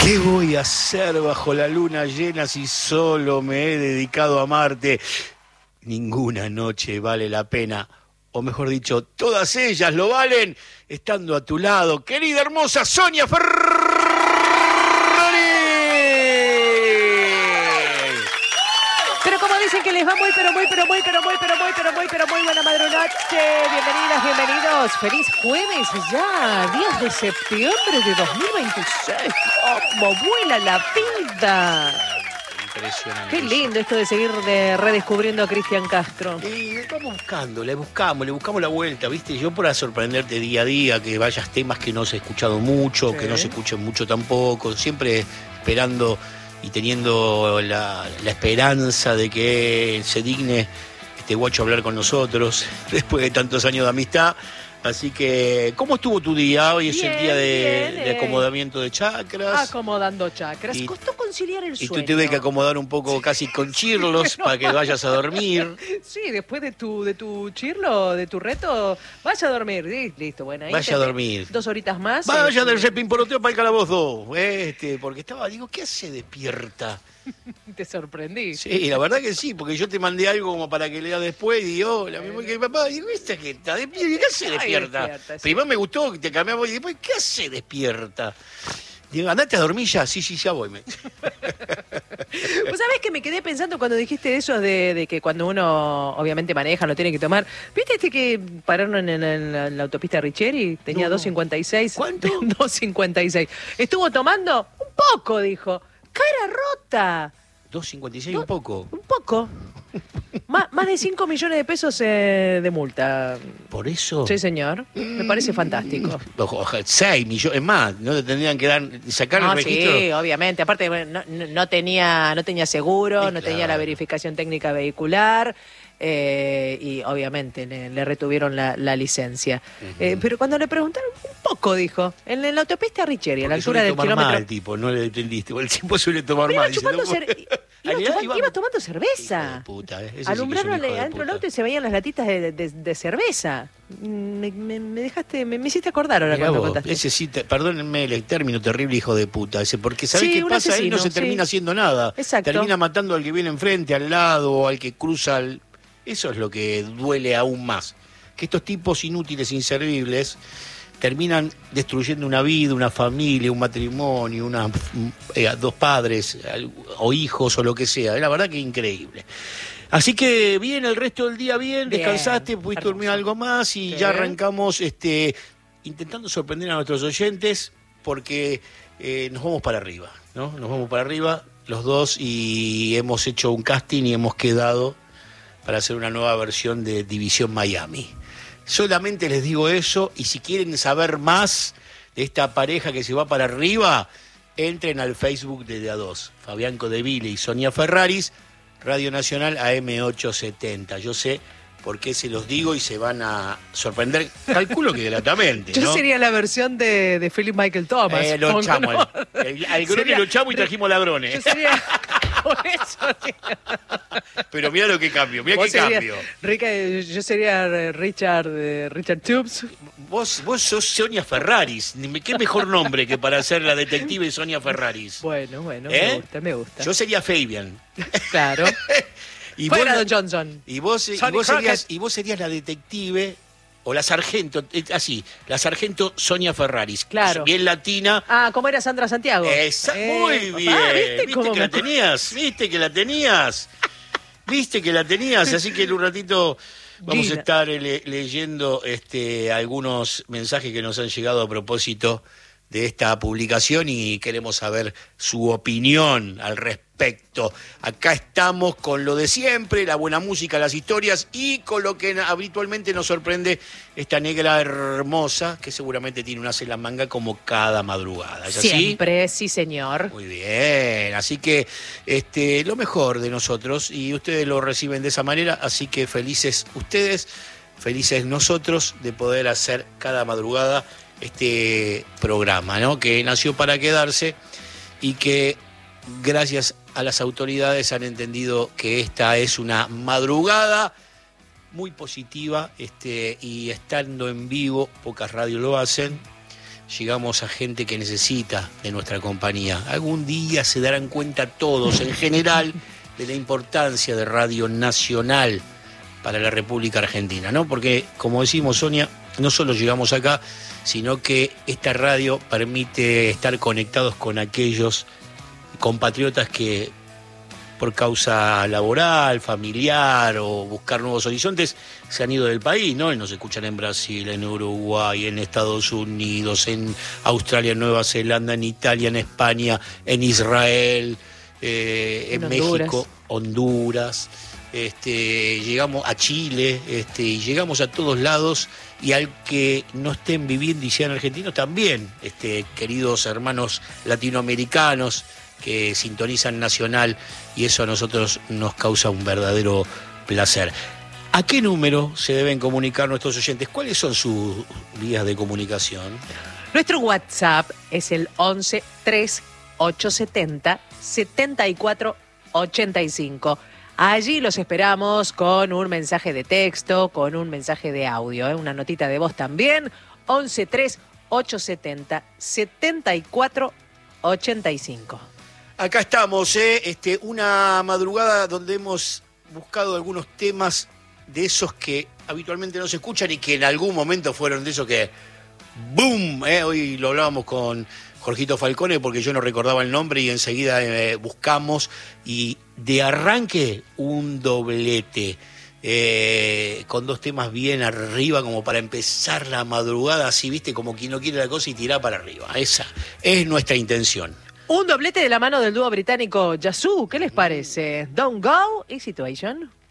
¿Qué voy a hacer bajo la luna llena si solo me he dedicado a amarte? Ninguna noche vale la pena, o mejor dicho, todas ellas lo valen, estando a tu lado, querida hermosa Sonia Ferrari. Pero como dicen que les va muy buena madrugada. Bienvenidas, bienvenidos. Feliz jueves ya, 10 de septiembre de 2026. ¡Cómo vuela la vida! Impresionante. Qué lindo esto de seguir redescubriendo a Cristian Castro. Y vamos buscando, le buscamos la vuelta, ¿viste? Yo para sorprenderte día a día, que vayas temas que no se ha escuchado mucho, Sí. que no se escuchen mucho tampoco, siempre esperando y teniendo la esperanza de que se digne este guacho a hablar con nosotros después de tantos años de amistad. Así que, ¿cómo estuvo tu día? Hoy es el día de acomodamiento de chakras. Acomodando chakras. Y- Costó conciliar el Y sueño. tú tuve que acomodar un poco casi con chirlos para que vayas a dormir. Sí, después de tu chirlo, de tu reto, vaya a dormir. Sí, listo, bueno. Ahí Vaya a dormir. 2 horitas más. Vaya del repimporoteo para el calabozo. Porque estaba, digo, ¿qué hace despierta? Te sorprendí. Sí, la verdad que sí, porque yo te mandé algo como para que leas después y digo, la misma que papá, digo, ¿viste que está despierta? ¿Qué hace despierta? despierta, sí. Primero me gustó que te cambiamos y después, ¿qué hace despierta? Digo, andate a dormir ya, sí, ya voy. Vos sabés que me quedé pensando cuando dijiste eso de que cuando uno obviamente maneja, no tiene que tomar. ¿Viste que pararon en la autopista Richeri? Tenía No. 2.56. ¿Cuánto? 2.56. Estuvo tomando un poco, dijo. Cara rota. 2.56 un poco. Un poco. Más de 5 millones de pesos de multa. Por eso. Sí, señor. Me parece fantástico. 6 millones, es más, no te tendrían que sacar el No, registro. sí, obviamente. Aparte, bueno, no tenía seguro, Sí, no tenía claro. la verificación técnica vehicular y obviamente le retuvieron la licencia. Pero cuando le preguntaron, un poco dijo, en la autopista Richeri, a la Porque altura suele del tomar kilómetro. mal, tipo, no le entendiste. El tipo suele tomar Pero mal. iba chupando iba tomando Hijo cerveza. de puta, ese sí que es un Alumbraron hijo de adentro del puta. auto y se veían las latitas de cerveza. Me dejaste, me hiciste acordar ahora Mirá cuando vos, contaste. ese sí, perdónenme el término terrible, hijo de puta, ese, porque ¿sabés Sí, qué un pasa? Él no se asesino, termina sí. haciendo nada. Exacto. Termina matando al que viene enfrente, al lado, o al que cruza. Eso es lo que duele aún más. Que estos tipos inútiles, inservibles, terminan destruyendo una vida, una familia, un matrimonio, dos padres, o hijos, o lo que sea. La verdad que es increíble. Así que bien, el resto del día bien, Bien, descansaste, pudiste dormir hermoso. algo más y Sí. ya arrancamos intentando sorprender a nuestros oyentes porque nos vamos para arriba, ¿no? Nos vamos para arriba los dos y hemos hecho un casting y hemos quedado para hacer una nueva versión de División Miami. Solamente les digo eso y si quieren saber más de esta pareja que se va para arriba, entren al Facebook de A2, Fabián Codeville y Sonia Ferraris, Radio Nacional AM870. Yo sé por qué se los digo y se van a sorprender, calculo que gratamente, Yo ¿no? sería la versión de Philip Michael Thomas. Lo pongo, echamos, ¿no? al grone Sería- lo echamos y trajimos ladrones. Yo sería... Por eso. Pero mira lo que cambio, mira Vos qué serías- cambio. Yo sería Richard Tubes. Vos sos Sonia Ferraris. ¿Qué mejor nombre que para ser la detective Sonia Ferraris? Bueno, ¿Eh? me gusta. Yo sería Fabian. Claro. Y Fuera vos, Don Johnson. y vos Sonny Crockett. serías la detective o la sargento, la sargento Sonia Ferraris. Claro. Bien latina. Ah, ¿cómo era Sandra Santiago? Muy bien. ¿Viste cómo que me la tenías? ¿Viste que la tenías? ¿Viste que la tenías? Así que en un ratito vamos Gina. a estar leyendo algunos mensajes que nos han llegado a propósito de esta publicación y queremos saber su opinión al respecto. Acá estamos con lo de siempre, la buena música, las historias y con lo que habitualmente nos sorprende esta negra hermosa que seguramente tiene un as en la manga como cada madrugada. ¿Es así? Siempre, sí, señor. Muy bien, así que lo mejor de nosotros y ustedes lo reciben de esa manera, así que felices ustedes, felices nosotros de poder hacer cada madrugada este programa, ¿no? Que nació para quedarse y que gracias a las autoridades han entendido que esta es una madrugada muy positiva y estando en vivo, pocas radios lo hacen, llegamos a gente que necesita de nuestra compañía. Algún día se darán cuenta todos, en general, de la importancia de Radio Nacional para la República Argentina, ¿no? Porque, como decimos, Sonia, no solo llegamos acá, sino que esta radio permite estar conectados con aquellos compatriotas que por causa laboral, familiar o buscar nuevos horizontes se han ido del país, ¿no? Y nos escuchan en Brasil, en Uruguay, en Estados Unidos, en Australia, en Nueva Zelanda, en Italia, en España, en Israel, en México, Honduras. Llegamos a Chile, y llegamos a todos lados, y al que no estén viviendo y sean argentinos también, queridos hermanos latinoamericanos que sintonizan Nacional, y eso a nosotros nos causa un verdadero placer. ¿A qué número se deben comunicar nuestros oyentes? ¿Cuáles son sus vías de comunicación? Nuestro WhatsApp es el 11 3870 7485. Allí los esperamos con un mensaje de texto, con un mensaje de audio, una notita de voz también. 11 3870 7485. Acá estamos, una madrugada donde hemos buscado algunos temas de esos que habitualmente no se escuchan y que en algún momento fueron de esos que ¡boom! Hoy lo hablábamos con Jorgito Falcone porque yo no recordaba el nombre y enseguida buscamos, y de arranque un doblete con dos temas bien arriba como para empezar la madrugada así, viste, como quien no quiere la cosa y tirar para arriba. Esa es nuestra intención. Un doblete de la mano del dúo británico Yazoo, ¿qué les parece? Don't Go y Situation.